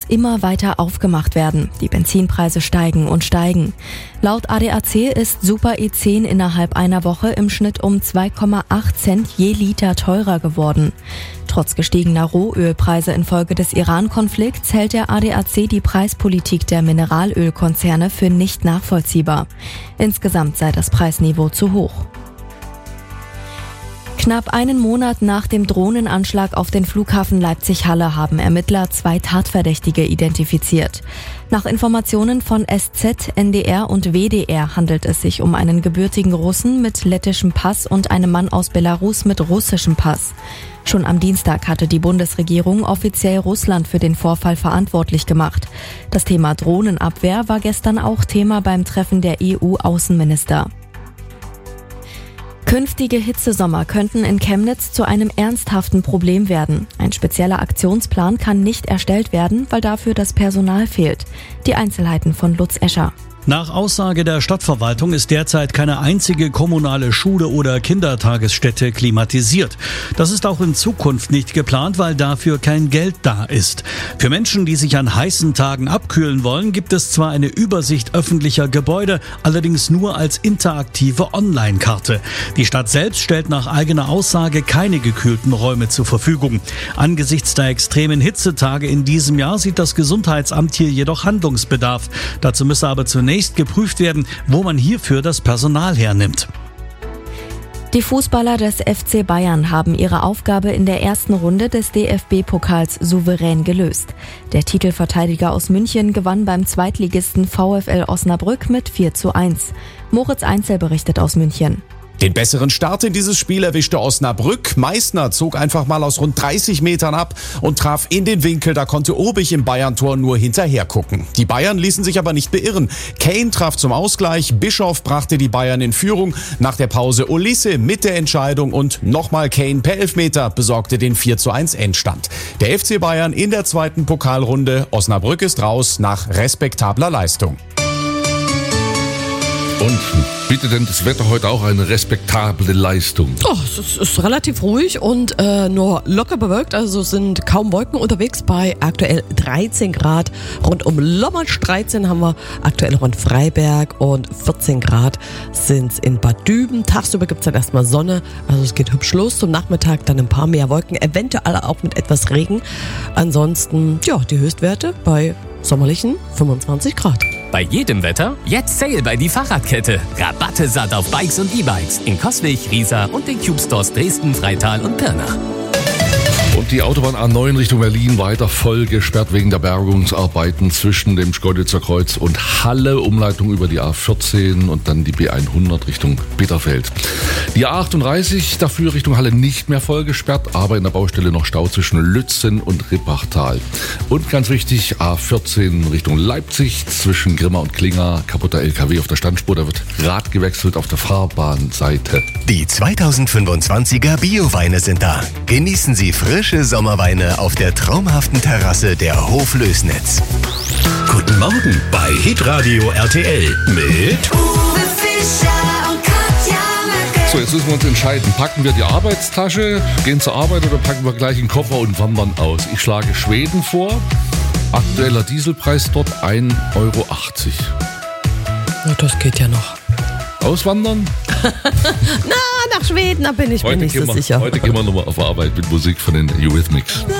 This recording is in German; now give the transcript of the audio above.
immer weiter aufgemacht werden. Die Benzinpreise steigen und steigen. Laut ADAC ist Super E10 innerhalb einer Woche im Schnitt um 2,8 Cent je Liter teurer geworden. Trotz gestiegener Rohölpreise infolge des Iran-Konflikts hält der ADAC die Preispolitik der Mineralölkonzerne für nicht nachvollziehbar. Insgesamt sei das Preisniveau zu hoch. Knapp einen Monat nach dem Drohnenanschlag auf den Flughafen Leipzig-Halle haben Ermittler 2 Tatverdächtige identifiziert. Nach Informationen von SZ, NDR und WDR handelt es sich um einen gebürtigen Russen mit lettischem Pass und einen Mann aus Belarus mit russischem Pass. Schon am Dienstag hatte die Bundesregierung offiziell Russland für den Vorfall verantwortlich gemacht. Das Thema Drohnenabwehr war gestern auch Thema beim Treffen der EU-Außenminister. Künftige Hitzesommer könnten in Chemnitz zu einem ernsthaften Problem werden. Ein spezieller Aktionsplan kann nicht erstellt werden, weil dafür das Personal fehlt. Die Einzelheiten von Lutz Escher. Nach Aussage der Stadtverwaltung ist derzeit keine einzige kommunale Schule oder Kindertagesstätte klimatisiert. Das ist auch in Zukunft nicht geplant, weil dafür kein Geld da ist. Für Menschen, die sich an heißen Tagen abkühlen wollen, gibt es zwar eine Übersicht öffentlicher Gebäude, allerdings nur als interaktive Online-Karte. Die Stadt selbst stellt nach eigener Aussage keine gekühlten Räume zur Verfügung. Angesichts der extremen Hitzetage in diesem Jahr sieht das Gesundheitsamt hier jedoch Handlungsbedarf. Dazu müsse aber zunächst geprüft werden, wo man hierfür das Personal hernimmt. Die Fußballer des FC Bayern haben ihre Aufgabe in der ersten Runde des DFB-Pokals souverän gelöst. Der Titelverteidiger aus München gewann beim Zweitligisten VfL Osnabrück mit 4:1. Moritz Einzel berichtet aus München. Den besseren Start in dieses Spiel erwischte Osnabrück. Meißner zog einfach mal aus rund 30 Metern ab und traf in den Winkel. Da konnte Obig im Bayern-Tor nur hinterher gucken. Die Bayern ließen sich aber nicht beirren. Kane traf zum Ausgleich. Bischof brachte die Bayern in Führung. Nach der Pause Olise mit der Entscheidung und nochmal Kane per Elfmeter besorgte den 4:1 Endstand. Der FC Bayern in der zweiten Pokalrunde. Osnabrück ist raus nach respektabler Leistung. Und bietet denn das Wetter heute auch eine respektable Leistung? Oh, es ist relativ ruhig und nur locker bewölkt. Also sind kaum Wolken unterwegs bei aktuell 13 Grad. Rund um Lommatsch 13 haben wir aktuell noch in Freiberg und 14 Grad sind es in Bad Düben. Tagsüber gibt es dann erstmal Sonne. Also es geht hübsch los. Zum Nachmittag dann ein paar mehr Wolken, eventuell auch mit etwas Regen. Ansonsten, ja, die Höchstwerte bei sommerlichen 25 Grad. Bei jedem Wetter jetzt Sale bei die Fahrradkette. Rabatte satt auf Bikes und E-Bikes in Coswig, Riesa und den Cube Stores Dresden, Freital und Pirna. Und die Autobahn A9 Richtung Berlin weiter voll gesperrt wegen der Bergungsarbeiten zwischen dem Schkeuditzer Kreuz und Halle. Umleitung über die A14 und dann die B100 Richtung Bitterfeld. Die A38 dafür Richtung Halle nicht mehr voll gesperrt, aber in der Baustelle noch Stau zwischen Lützen und Rippachtal. Und ganz wichtig, A14 Richtung Leipzig zwischen Grimma und Klinger. Kaputter LKW auf der Standspur, da wird Rad gewechselt auf der Fahrbahnseite. Die 2025er Bio-Weine sind da. Genießen Sie frische Sommerweine auf der traumhaften Terrasse der Hoflößnitz. Guten Morgen bei Hitradio RTL mit Uwe Fischer und Katja Merkel. So, jetzt müssen wir uns entscheiden. Packen wir die Arbeitstasche, gehen zur Arbeit oder packen wir gleich den Koffer und wandern aus? Ich schlage Schweden vor. Aktueller Dieselpreis dort 1,80 Euro. Ja, das geht ja noch. Auswandern? Na, nach Schweden, da bin ich mir nicht so sicher. Heute gehen wir nochmal auf Arbeit mit Musik von den Eurythmics.